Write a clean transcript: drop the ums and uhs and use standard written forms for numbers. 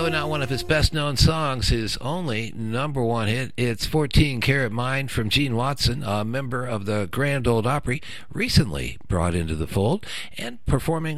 Though not one of his best-known songs, his only number one hit, it's 14 Karat Mind from Gene Watson, a member of the Grand Ole Opry, recently brought into the fold and performing